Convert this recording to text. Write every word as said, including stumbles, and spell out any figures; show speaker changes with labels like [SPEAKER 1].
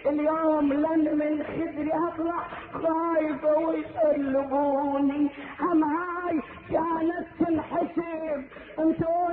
[SPEAKER 1] اليوم لن من خدري اطلع خايفة ويقلبوني. هم هاي كانت تنحسب انتوا